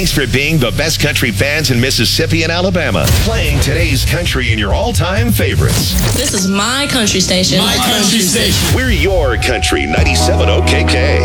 Thanks for being the best country fans in Mississippi and Alabama. Playing today's country and your all-time favorites. This is my country station. My country station. We're your country 97 OKK.